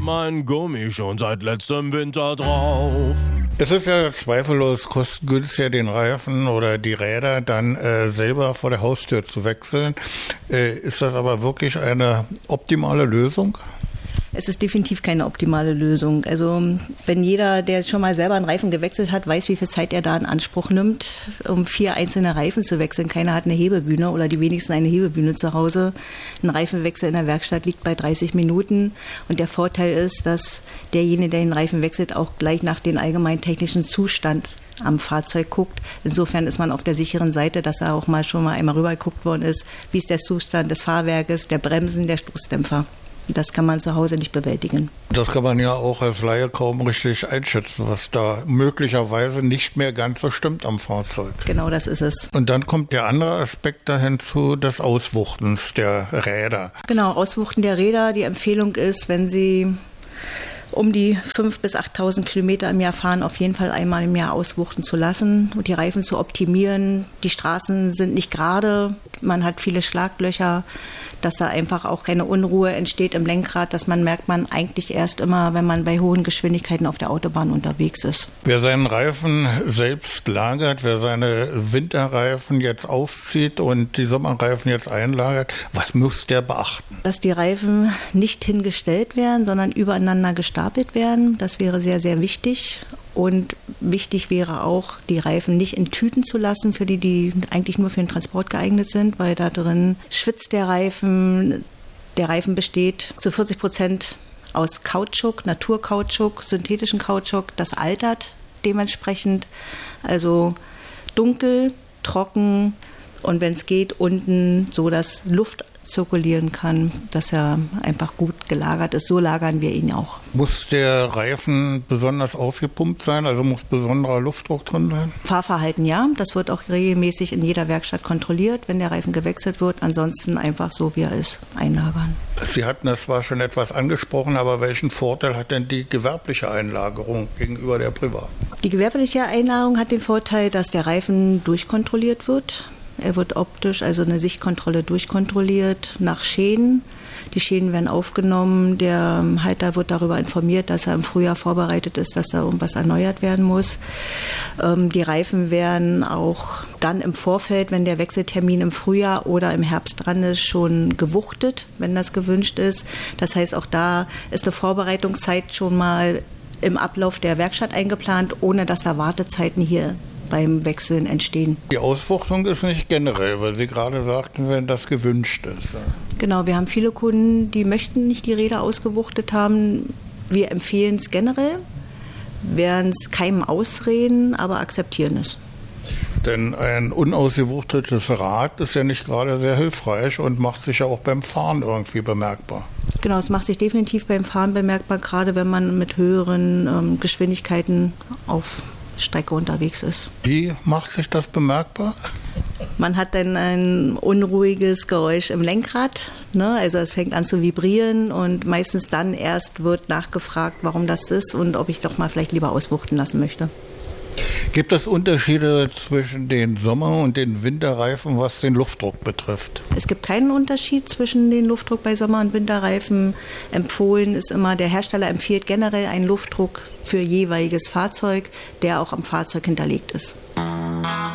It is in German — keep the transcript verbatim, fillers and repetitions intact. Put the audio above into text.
mein Gummi schon seit letztem Winter drauf. Es ist ja zweifellos kostengünstiger, den Reifen oder die Räder dann äh, selber vor der Haustür zu wechseln. Äh, ist das aber wirklich eine optimale Lösung? Es ist definitiv keine optimale Lösung. Also wenn jeder, der schon mal selber einen Reifen gewechselt hat, weiß, wie viel Zeit er da in Anspruch nimmt, um vier einzelne Reifen zu wechseln. Keiner hat eine Hebebühne oder die wenigsten eine Hebebühne zu Hause. Ein Reifenwechsel in der Werkstatt liegt bei dreißig Minuten. Und der Vorteil ist, dass derjenige, der den Reifen wechselt, auch gleich nach dem allgemeinen technischen Zustand am Fahrzeug guckt. Insofern ist man auf der sicheren Seite, dass da auch mal schon mal einmal rüber geguckt worden ist, wie ist der Zustand des Fahrwerkes, der Bremsen, der Stoßdämpfer. Das kann man zu Hause nicht bewältigen. Das kann man ja auch als Laie kaum richtig einschätzen, was da möglicherweise nicht mehr ganz so stimmt am Fahrzeug. Genau, das ist es. Und dann kommt der andere Aspekt da hinzu, des Auswuchtens der Räder. Genau, Auswuchten der Räder. Die Empfehlung ist, wenn Sie um die fünftausend bis achttausend Kilometer im Jahr fahren, auf jeden Fall einmal im Jahr auswuchten zu lassen und die Reifen zu optimieren. Die Straßen sind nicht gerade, man hat viele Schlaglöcher, dass da einfach auch keine Unruhe entsteht im Lenkrad. Das man merkt man eigentlich erst immer, wenn man bei hohen Geschwindigkeiten auf der Autobahn unterwegs ist. Wer seinen Reifen selbst lagert, wer seine Winterreifen jetzt aufzieht und die Sommerreifen jetzt einlagert, was muss der beachten? Dass die Reifen nicht hingestellt werden, sondern übereinander gestapelt werden. Das wäre sehr, sehr wichtig. Und wichtig wäre auch, die Reifen nicht in Tüten zu lassen, für die, die eigentlich nur für den Transport geeignet sind, weil da drin schwitzt der Reifen. Der Reifen besteht zu vierzig Prozent aus Kautschuk, Naturkautschuk, synthetischen Kautschuk. Das altert dementsprechend. Also dunkel, trocken und wenn es geht, unten so, dass Luft zirkulieren kann, dass er einfach gut gelagert ist. So lagern wir ihn auch. Muss der Reifen besonders aufgepumpt sein? Also muss besonderer Luftdruck drin sein? Fahrverhalten ja. Das wird auch regelmäßig in jeder Werkstatt kontrolliert, wenn der Reifen gewechselt wird. Ansonsten einfach so, wie er ist, einlagern. Sie hatten das zwar schon etwas angesprochen, aber welchen Vorteil hat denn die gewerbliche Einlagerung gegenüber der privaten? Die gewerbliche Einlagerung hat den Vorteil, dass der Reifen durchkontrolliert wird. Er wird optisch, also eine Sichtkontrolle durchkontrolliert nach Schäden. Die Schäden werden aufgenommen. Der Halter wird darüber informiert, dass er im Frühjahr vorbereitet ist, dass da irgendwas erneuert werden muss. Ähm, die Reifen werden auch dann im Vorfeld, wenn der Wechseltermin im Frühjahr oder im Herbst dran ist, schon gewuchtet, wenn das gewünscht ist. Das heißt, auch da ist eine Vorbereitungszeit schon mal im Ablauf der Werkstatt eingeplant, ohne dass da Wartezeiten hier beim Wechseln entstehen. Die Auswuchtung ist nicht generell, weil Sie gerade sagten, wenn das gewünscht ist. Genau, wir haben viele Kunden, die möchten nicht die Räder ausgewuchtet haben. Wir empfehlen es generell, werden es keinem ausreden, aber akzeptieren es. Denn ein unausgewuchtetes Rad ist ja nicht gerade sehr hilfreich und macht sich ja auch beim Fahren irgendwie bemerkbar. Genau, es macht sich definitiv beim Fahren bemerkbar, gerade wenn man mit höheren ähm, Geschwindigkeiten auf Strecke unterwegs ist. Wie macht sich das bemerkbar? Man hat dann ein unruhiges Geräusch im Lenkrad, ne? Also es fängt an zu vibrieren und meistens dann erst wird nachgefragt, warum das ist und ob ich doch mal vielleicht lieber auswuchten lassen möchte. Gibt es Unterschiede zwischen den Sommer- und den Winterreifen, was den Luftdruck betrifft? Es gibt keinen Unterschied zwischen den Luftdruck bei Sommer- und Winterreifen. Empfohlen ist immer, der Hersteller empfiehlt generell einen Luftdruck für jeweiliges Fahrzeug, der auch am Fahrzeug hinterlegt ist.